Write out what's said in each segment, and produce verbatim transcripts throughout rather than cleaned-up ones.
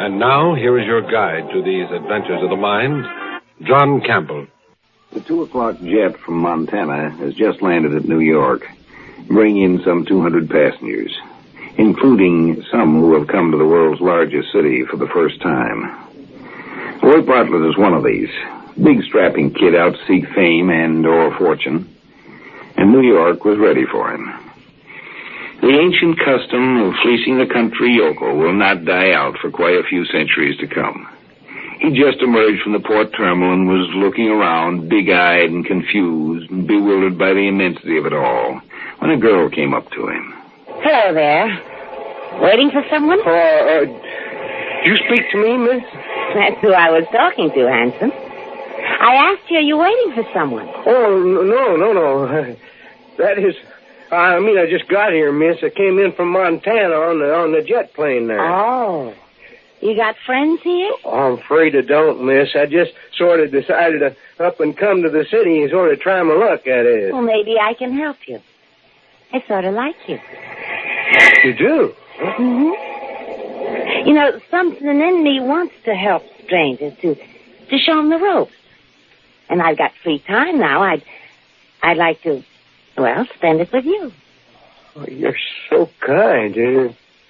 And now, here is your guide to these adventures of the mind, John Campbell. The two o'clock jet from Montana has just landed at New York, bringing in some two hundred passengers, including some who have come to the world's largest city for the first time. Roy Bartlett is one of these. Big strapping kid out to seek fame and or fortune. And New York was ready for him. The ancient custom of fleecing the country yokel will not die out for quite a few centuries to come. He just emerged from the port terminal and was looking around, big-eyed and confused and bewildered by the immensity of it all, when a girl came up to him. Hello there. Waiting for someone? Uh, uh, do you speak to me, miss? That's who I was talking to, handsome. I asked you, are you waiting for someone? Oh, no, no, no. That is... I mean, I just got here, miss. I came in from Montana on the on the jet plane there. Oh. You got friends here? Oh, I'm afraid I don't, miss. I just sort of decided to up and come to the city and sort of try my luck at it. Well, maybe I can help you. I sort of like you. You do? Mm-hmm. You know, something in me wants to help strangers, to to show them the ropes. And I've got free time now. I'd, I'd like to, well, spend it with you. Oh, you're so kind. You're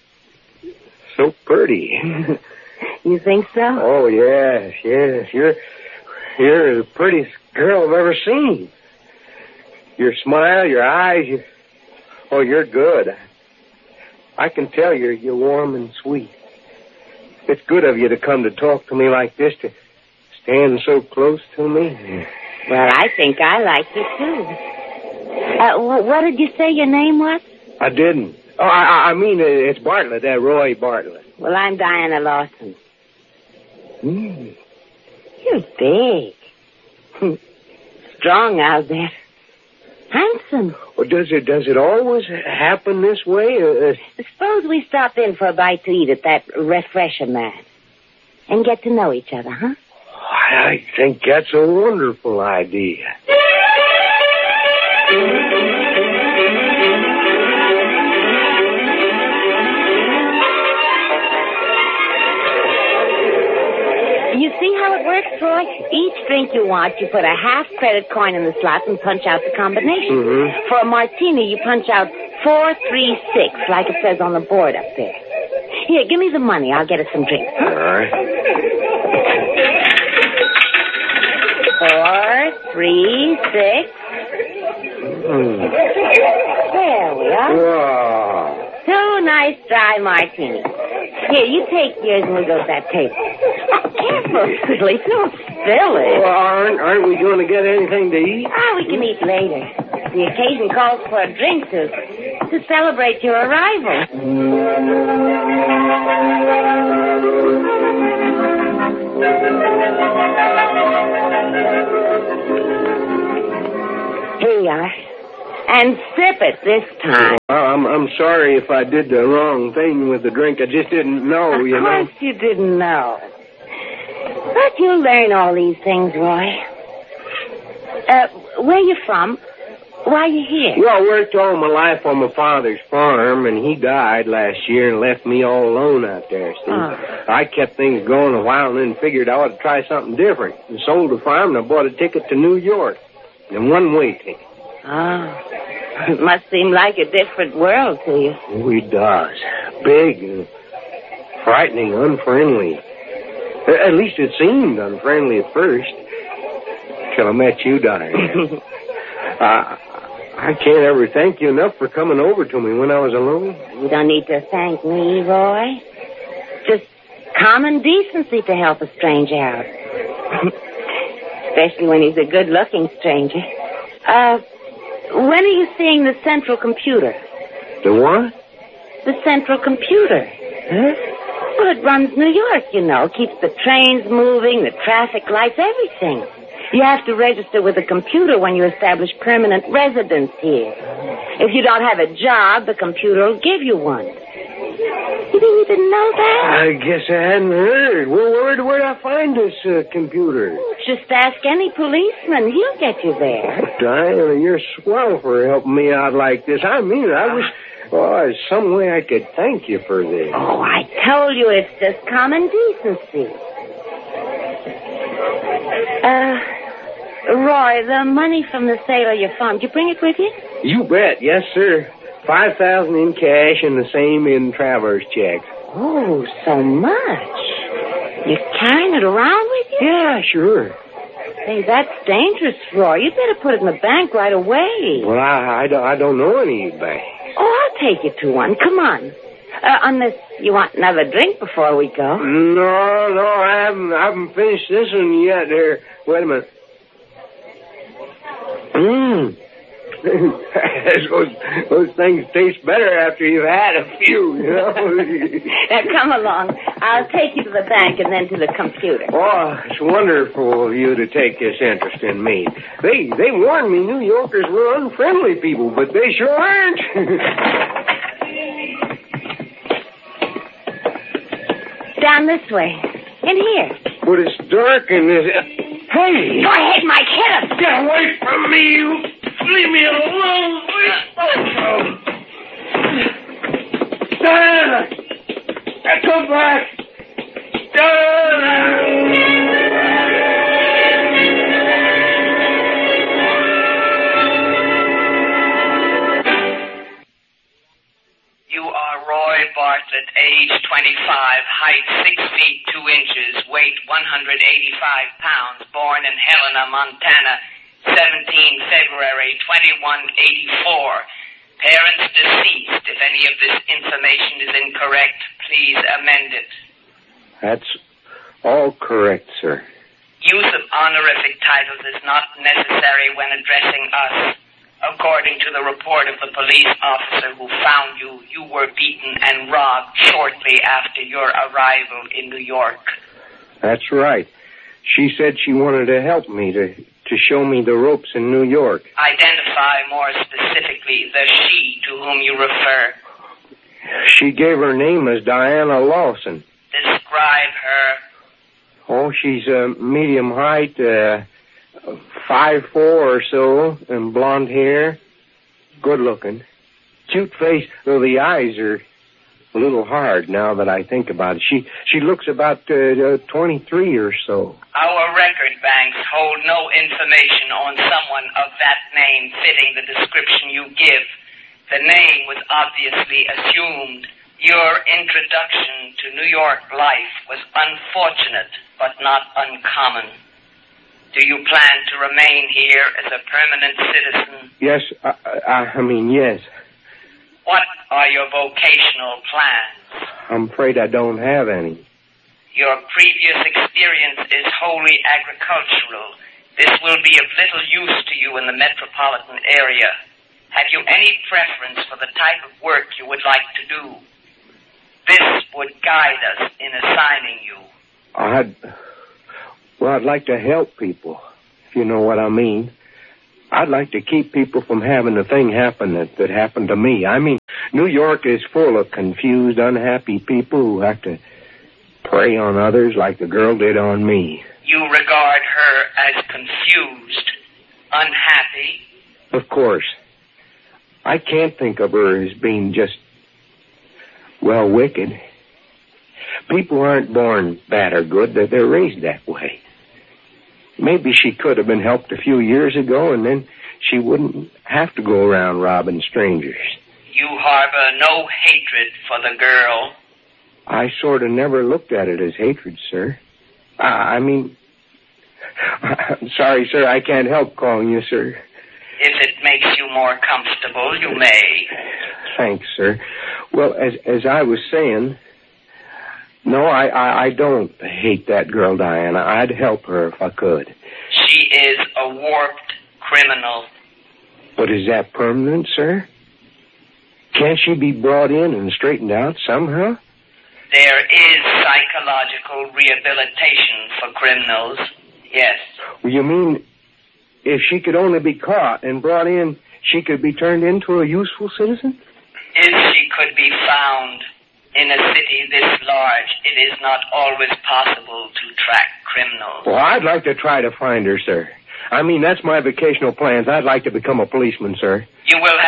so pretty. You think so? Oh, yes, yes. You're, you're the prettiest girl I've ever seen. Your smile, your eyes, you, oh, you're good. I can tell you're, you're warm and sweet. It's good of you to come to talk to me like this, to stand so close to me. Well, I think I like you, too. Uh, wh- what did you say your name was? I didn't. Oh, I, I mean, it's Bartlett, that Roy Bartlett. Well, I'm Diana Lawson. Mm. You're big. Strong out there. Handsome. Well, does it does it always happen this way? Uh, Suppose we stop in for a bite to eat at that refresher mat and get to know each other, huh? I think that's a wonderful idea. You see how it works, Troy? Each drink you want, you put a half credit coin in the slot and punch out the combination. Mm-hmm. For a martini, you punch out four, three, six, like it says on the board up there. Here, give me the money. I'll get us some drinks. Huh? All right. Four, three, six. Mm. There we are. Wow. Two nice dry martinis. Here, you take yours and we'll go to that table. Oh, careful, silly. Don't spill it. Well, aren't, aren't we going to get anything to eat? Ah, we can eat later. The occasion calls for a drink to, to celebrate your arrival. Here you are. And sip it this time. Well, I'm I'm sorry if I did the wrong thing with the drink. I just didn't know, of you know. Of course you didn't know. But you'll learn all these things, Roy. Uh, where you from? Why are you here? Well, I worked all my life on my father's farm, and he died last year and left me all alone out there, see. Oh. I kept things going a while and then figured I ought to try something different. And sold the farm, and I bought a ticket to New York. A one-way ticket. Oh. It must seem like a different world to you. Oh, it does. Big and frightening, unfriendly. At least it seemed unfriendly at first. Till I met you, Diane. uh, I can't ever thank you enough for coming over to me when I was alone. You don't need to thank me, Roy. Just common decency to help a stranger out. Especially when he's a good-looking stranger. Uh... When are you seeing the central computer? The what? The central computer. Huh? Well, it runs New York, you know. Keeps the trains moving, the traffic lights, everything. You have to register with the computer when you establish permanent residence here. If you don't have a job, the computer will give you one. You mean you didn't know that? I guess I hadn't heard. Well, where, where'd I find this uh, computer? Just ask any policeman. He'll get you there. Diana, you're swell for helping me out like this. I mean it. I wish, Well, there's some way I could thank you for this. Oh, I told you it's just common decency. Uh, Roy, the money from the sale of your farm, did you bring it with you? You bet. Yes, sir. Five thousand in cash and the same in traveler's checks. Oh, so much. You're carrying it around with you? Yeah, sure. Hey, that's dangerous, Roy. You better put it in the bank right away. Well, I, I, don't, I don't know any banks. Oh, I'll take you to one. Come on. Uh, unless you want another drink before we go. No, no, I haven't, I haven't finished this one yet. There. Wait a minute. Mmm. those, those things taste better after you've had a few, you know. Now, come along. I'll take you to the bank and then to the computer. Oh, it's wonderful of you to take this interest in me. They they warned me New Yorkers were unfriendly people, but they sure aren't. Down this way. In here. But it's dark and there's... Hey! Go ahead, Mike. Hit him. Get away from me, you... Leave me alone. Diana! Come back! Diana! You are Roy Bartlett, age twenty-five, height six feet two inches, weight one hundred eighty-five pounds, born in Helena, Montana, seventeenth February twenty-one eighty-four. Parents deceased. If any of this information is incorrect, please amend it. That's all correct, sir. Use of honorific titles is not necessary when addressing us. According to the report of the police officer who found you, you were beaten and robbed shortly after your arrival in New York. That's right. She said she wanted to help me to, to show me the ropes in New York. Identify more specifically the she to whom you refer. She gave her name as Diana Lawson. Describe her. Oh, she's a uh, medium height, uh, five four or so, and blonde hair. Good looking. Cute face, though the eyes are a little hard now that I think about it. She she looks about uh, uh, twenty-three or so. Our record banks hold no information on someone of that name fitting the description you give. The name was obviously assumed. Your introduction to New York life was unfortunate, but not uncommon. Do you plan to remain here as a permanent citizen? Yes, I, I, I mean, yes. What are your vocational plans? I'm afraid I don't have any. Your previous experience is wholly agricultural. This will be of little use to you in the metropolitan area. Have you any preference for the type of work you would like to do? This would guide us in assigning you. I'd... Well, I'd like to help people, if you know what I mean. I'd like to keep people from having the thing happen that, that happened to me. I mean, New York is full of confused, unhappy people who have to prey on others like the girl did on me. You regard her as confused, unhappy? Of course. I can't think of her as being just, well, wicked. People aren't born bad or good. They're, they're raised that way. Maybe she could have been helped a few years ago, and then she wouldn't have to go around robbing strangers. You harbor no hatred for the girl. I sort of never looked at it as hatred, sir. Uh, I mean, I'm sorry, sir, I can't help calling you sir. If it makes you more comfortable, you may. Thanks, sir. Well, as as I was saying, no, I, I, I don't hate that girl, Diana. I'd help her if I could. She is a warped criminal. But is that permanent, sir? Can't she be brought in and straightened out somehow? There is psychological rehabilitation for criminals, yes. Well, you mean if she could only be caught and brought in, she could be turned into a useful citizen? If she could be found. In a city this large, it is not always possible to track criminals. Well, I'd like to try to find her, sir. I mean, that's my vocational plans. I'd like to become a policeman, sir. You will have to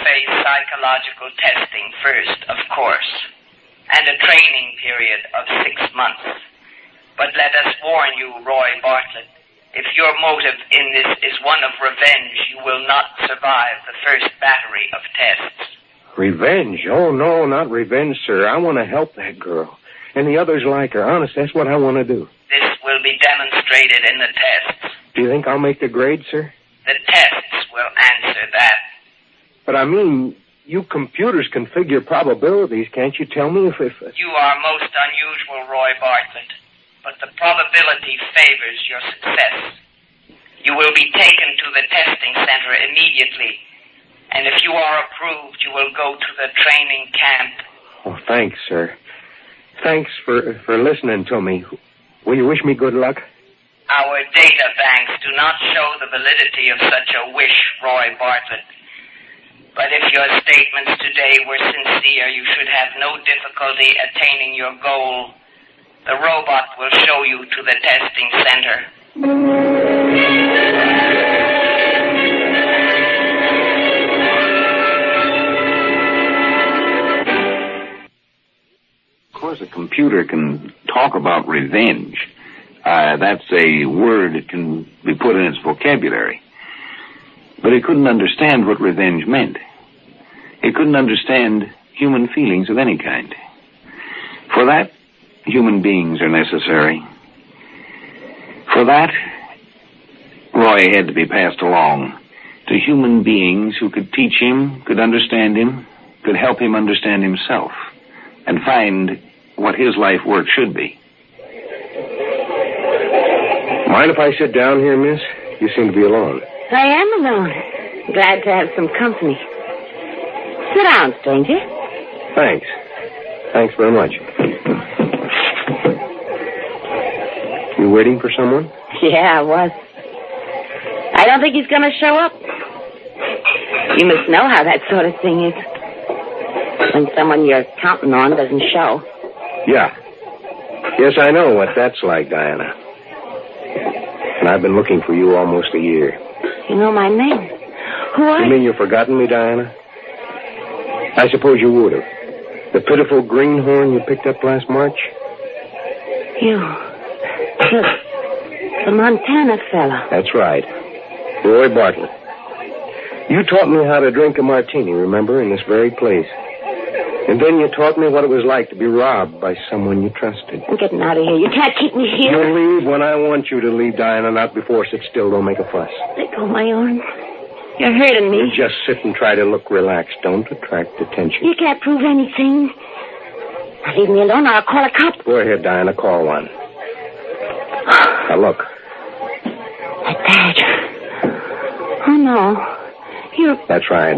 face psychological testing first, of course, and a training period of six months. But let us warn you, Roy Bartlett, if your motive in this is one of revenge, you will not survive the first battery of tests. Revenge? Oh, no, not revenge, sir. I want to help that girl. And the others like her. Honest, that's what I want to do. This will be demonstrated in the tests. Do you think I'll make the grade, sir? The tests will answer that. But I mean, you computers can figure probabilities. Can't you tell me if... if... You are most unusual, Roy Bartlett. But the probability favors your success. You will be taken to the testing center immediately. And if you are approved, you will go to the training camp. Oh, thanks, sir. Thanks for, for listening to me. Will you wish me good luck? Our data banks do not show the validity of such a wish, Roy Bartlett. But if your statements today were sincere, you should have no difficulty attaining your goal. The robot will show you to the testing center. Of course, a computer can talk about revenge. Uh, that's a word that can be put in its vocabulary. But it couldn't understand what revenge meant. It couldn't understand human feelings of any kind. For that, human beings are necessary. For that, Roy had to be passed along to human beings who could teach him, could understand him, could help him understand himself, and find what his life work should be. Mind if I sit down here, miss? You seem to be alone. I am alone. Glad to have some company. Sit down, stranger. Thanks. Thanks very much. You waiting for someone? Yeah, I was. I don't think he's going to show up. You must know how that sort of thing is. When someone you're counting on doesn't show. Yeah. Yes, I know what that's like, Diana. And I've been looking for you almost a year. You know my name. Who are you? You mean you've forgotten me, Diana? I suppose you would have. The pitiful greenhorn you picked up last March? You. The, the Montana fella. That's right. Roy Bartlett. You taught me how to drink a martini, remember, in this very place. And then you taught me what it was like to be robbed by someone you trusted. I'm getting out of here. You can't keep me here. You'll leave when I want you to leave, Diana, not before. Sit still. Don't make a fuss. Let go of my arm. You're hurting me. You just sit and try to look relaxed. Don't attract attention. You can't prove anything. Now leave me alone or I'll call a cop. Go ahead, Diana. Call one. Now, look. That badge. Oh, no. You... That's right.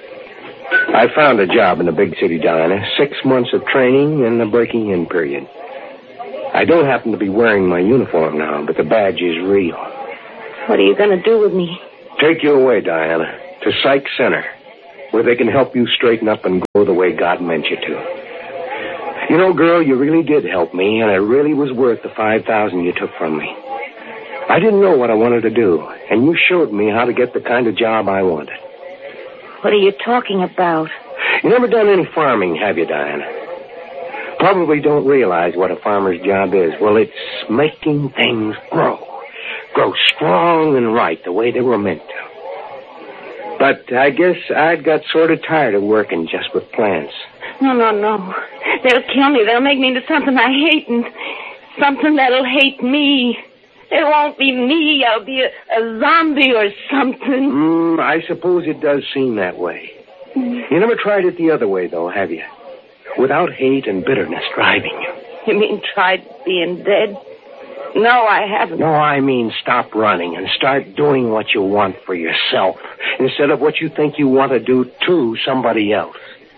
I found a job in the big city, Diana. Six months of training and the breaking-in period. I don't happen to be wearing my uniform now, but the badge is real. What are you going to do with me? Take you away, Diana, to Psych Center, where they can help you straighten up and go the way God meant you to. You know, girl, you really did help me, and it really was worth the five thousand dollars you took from me. I didn't know what I wanted to do, and you showed me how to get the kind of job I wanted. What are you talking about? You never done any farming, have you, Diana? Probably don't realize what a farmer's job is. Well, it's making things grow. Grow strong and right the way they were meant to. But I guess I'd got sort of tired of working just with plants. No, no, no. They'll kill me. They'll make me into something I hate and something that'll hate me. It won't be me. I'll be a, a zombie or something. Mm, I suppose it does seem that way. Mm. You never tried it the other way, though, have you? Without hate and bitterness driving you. You mean tried being dead? No, I haven't. No, I mean stop running and start doing what you want for yourself instead of what you think you want to do to somebody else.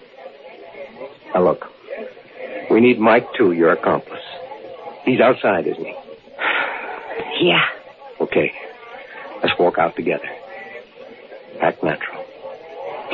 Now, look. We need Mike, too, your accomplice. He's outside, isn't he? Yeah. Okay. Let's walk out together. Act natural.